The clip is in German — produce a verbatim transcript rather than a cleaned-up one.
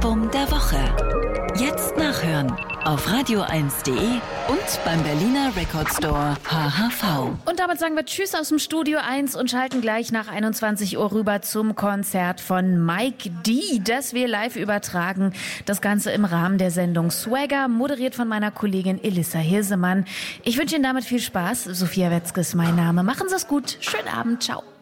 Album der Woche. Jetzt nachhören auf radio eins punkt de und beim Berliner Record Store H H V. Und damit sagen wir Tschüss aus dem Studio eins und schalten gleich nach einundzwanzig Uhr rüber zum Konzert von Mike D, das wir live übertragen. Das Ganze im Rahmen der Sendung Swagger, moderiert von meiner Kollegin Elissa Hirsemann. Ich wünsche Ihnen damit viel Spaß. Sophia Wetzke ist mein Name. Machen Sie es gut. Schönen Abend. Ciao.